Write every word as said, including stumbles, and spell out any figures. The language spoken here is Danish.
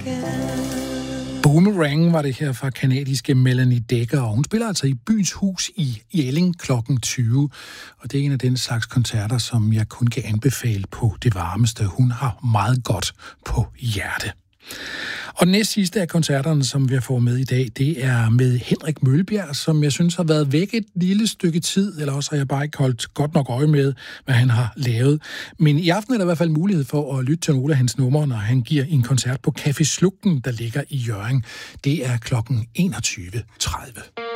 Boomerang var det her fra kanadiske Melanie Dekker, og hun spiller altså i Byens Hus i Jelling klokken tyve. Og det er en af den slags koncerter, som jeg kun kan anbefale på det varmeste. Hun har meget godt på hjerte. Og den næste sidste af koncerterne, som vi får med i dag, det er med Henrik Møllebjerg, som jeg synes har været væk et lille stykke tid, eller også har jeg bare ikke holdt godt nok øje med, hvad han har lavet. Men i aften er der i hvert fald mulighed for at lytte til nogle af hans numre, når han giver en koncert på Café Slugten, der ligger i Hjørring. Det er klokken enogtyve tredive.